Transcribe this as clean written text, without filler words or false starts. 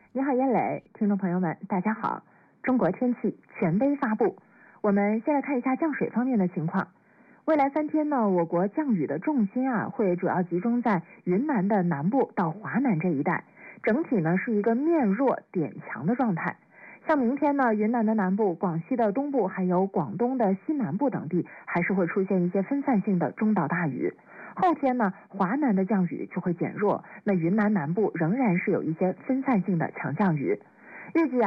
你好，燕磊，听众朋友们，大家好。中国天气权威发布，我们先来看一下降水方面的情况。未来3天呢，我国降雨的重心会主要集中在云南的南部到华南这一带，整体呢是一个面弱点强的状态。像明天呢，云南的南部、广西的东部还有广东的西南部等地还是会出现一些分散性的中到大雨。后天呢，华南的降雨就会减弱，那云南南部仍然是有一些分散性的强降雨。预计